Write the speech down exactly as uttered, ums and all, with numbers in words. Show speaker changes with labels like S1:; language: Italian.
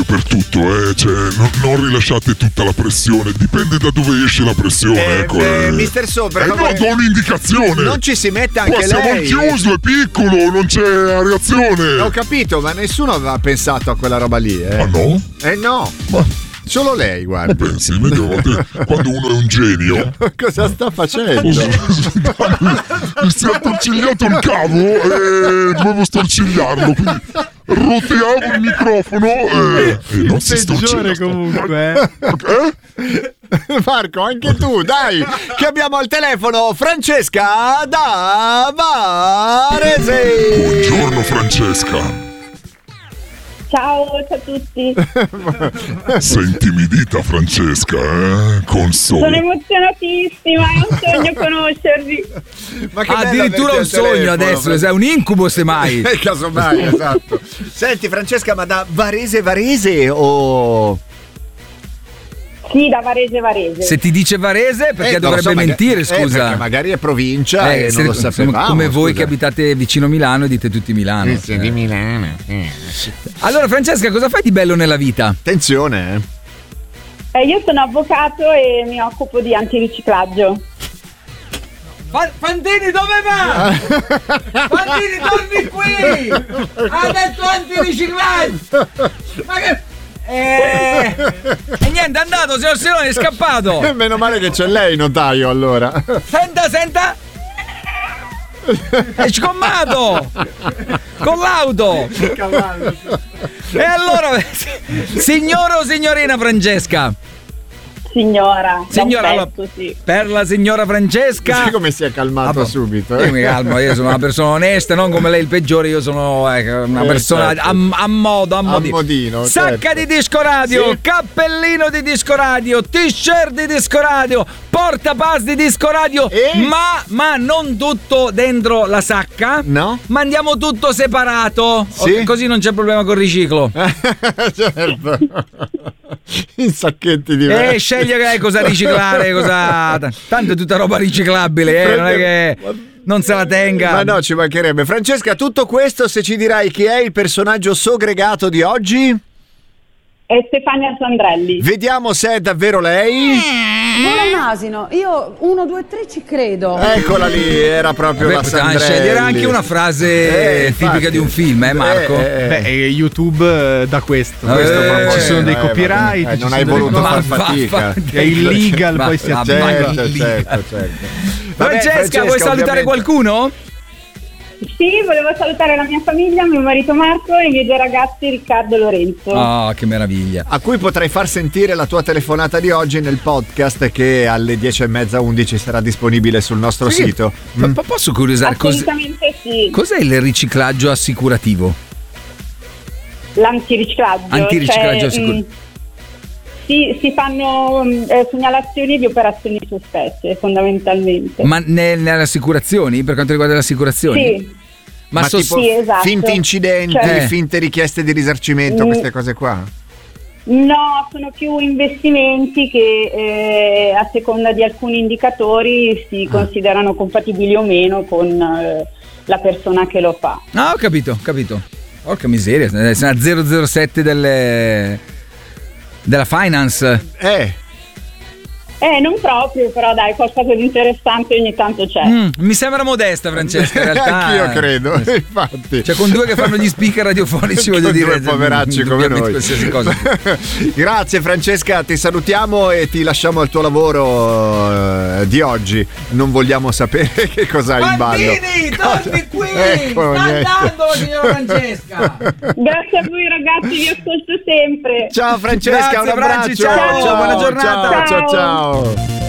S1: per tutto, eh. Cioè, non, non rilasciate tutta la pressione, dipende da dove esce la pressione,
S2: eh,
S1: ecco.
S2: Eh,
S1: eh.
S2: mister So, per
S1: eh
S2: favore,
S1: no, do un'indicazione.
S2: Non ci si mette anche
S1: Qua siamo
S2: lei.
S1: al chiuso, è piccolo, non c'è reazione.
S2: Ho capito, ma nessuno aveva pensato a quella roba lì, eh.
S1: Ma no?
S2: Eh no.
S1: Ma...
S2: Solo lei, guarda.
S1: Ma pensi, vedi, a volte quando uno è un genio.
S2: Cosa sta facendo?
S1: Mi si è attorcigliato il cavo e dovevo storcigliarlo, quindi roteavo il microfono e, e non si storciglia
S3: comunque.
S2: Eh? Marco, anche tu, dai, che abbiamo al telefono Francesca da Varese.
S1: Buongiorno Francesca.
S4: Ciao, ciao a tutti.
S1: Sei intimidita Francesca, eh? Con solo.
S4: Sono emozionatissima, è un sogno conoscervi.
S2: Ma che
S5: ah, addirittura un sogno telefono, adesso, è un incubo semmai.
S2: Eh, casomai, esatto. Senti Francesca, ma da Varese Varese o...
S4: Sì, da Varese Varese.
S5: Se ti dice Varese, perché
S2: eh,
S5: dovrebbe
S2: so,
S5: mentire,
S2: magari,
S5: scusa?
S2: Eh, perché magari è provincia eh, e non lo sapevamo.
S5: Come voi
S2: scusa.
S5: che abitate vicino Milano e dite tutti Milano.
S2: Sì, sì, di Milano. Eh.
S5: Allora Francesca, cosa fai di bello nella vita?
S2: Attenzione,
S4: eh. Eh, io sono avvocato e mi occupo di antiriciclaggio.
S5: Fantini, dove va? Fantini, torni qui! Ha detto antiriciclaggio! Ma che... E... e niente, è andato, signor Silone, è scappato.
S2: Meno male che c'è lei, notaio, allora.
S5: Senta, senta. È scommato con l'auto. E allora, signora o signorina Francesca?
S4: Signora,
S5: signora
S4: allora,
S5: pezzo,
S4: sì.
S5: Per la signora Francesca.
S2: Sì, come si è calmato ah, subito. Eh?
S5: Io mi calmo, io sono una persona onesta, non come lei il peggiore, io sono eh, una persona eh, certo. a, a modo, a modino.
S2: A modino
S5: Sacca
S2: certo.
S5: di disco radio, sì. Cappellino di disco radio, t-shirt di disco radio, portapass di disco radio, e? ma, ma non tutto dentro la sacca.
S2: No?
S5: Mandiamo tutto separato,
S2: sì?
S5: okay, così non c'è problema col riciclo.
S2: Certo. In sacchetti diversi.
S5: E sceglie che cosa riciclare, cosa. Tanto è tutta roba riciclabile, eh? Non è che non se la tenga.
S2: Ma no, ci mancherebbe. Francesca, tutto questo se ci dirai chi è il personaggio sogregato di oggi?
S4: È Stefania Sandrelli.
S2: Vediamo se è davvero lei.
S6: Non è un asino, io uno, due, tre ci credo.
S2: Eccola lì, era proprio
S5: Vabbè,
S2: la Sandrelli.
S5: Scegliere anche una frase
S2: eh,
S5: tipica
S2: infatti.
S5: di un film, eh Marco?
S3: Eh, eh. Beh, YouTube da questo.
S5: Eh,
S3: questo
S5: eh,
S3: ci sono dei
S2: eh,
S3: copyright.
S2: eh,
S3: ci
S2: non
S3: sono
S2: hai
S3: delle
S2: voluto
S3: cose.
S2: far fatica.
S3: È illegal,
S5: ma,
S3: poi si
S5: ma,
S3: attiva.
S2: Certo, certo, certo. Vabbè,
S5: Francesca,
S2: Francesca,
S5: vuoi salutare
S2: ovviamente...
S5: qualcuno?
S4: Sì, volevo salutare la mia famiglia, mio marito Marco e i miei due ragazzi Riccardo e Lorenzo.
S5: Oh, che meraviglia.
S2: A cui potrai far sentire la tua telefonata di oggi nel podcast che alle dieci e mezza, undici sarà disponibile sul nostro
S5: sì.
S2: sito.
S5: Ma mm. posso curiosare?
S4: Assolutamente sì.
S5: Cos'è il riciclaggio assicurativo?
S4: L'antiriciclaggio.
S5: Antiriciclaggio
S4: cioè,
S5: assicurativo.
S4: Mh, si, si fanno eh, segnalazioni di operazioni sospette, fondamentalmente.
S5: Ma ne, nelle assicurazioni? Per quanto riguarda le assicurazioni?
S4: Sì.
S5: Ma,
S2: Ma
S5: so,
S4: sì, esatto.
S2: finti incidenti,
S4: cioè,
S2: finte richieste di risarcimento, queste cose qua?
S4: No, sono più investimenti che eh, a seconda di alcuni indicatori si ah. considerano compatibili o meno con eh, la persona che lo fa.
S5: Ah, ho capito, ho capito. Porca miseria, sei una zero zero sette delle... della finance.
S2: Eh.
S4: Eh, non proprio, però dai, qualcosa di interessante ogni tanto c'è.
S5: Mm, mi sembra modesta, Francesca, in realtà.
S2: Anch'io credo, infatti.
S5: Cioè, con due che fanno gli speaker radiofonici, voglio
S2: con
S5: dire.
S2: Due poveracci come noi.
S5: Qualsiasi cosa.
S2: Grazie Francesca, ti salutiamo e ti lasciamo al tuo lavoro eh, di oggi. Non vogliamo sapere che cosa hai in ballo.
S5: Bambini, torni qui!
S2: Ecco,
S5: sta
S2: niente.
S5: andando, signora Francesca!
S4: Grazie a voi ragazzi, vi ascolto sempre.
S2: Ciao Francesca,
S5: Grazie,
S2: un abbraccio.
S5: Franci, ciao,
S2: ciao,
S5: buona giornata.
S2: Ciao, ciao, ciao.
S4: Ciao.
S2: ciao.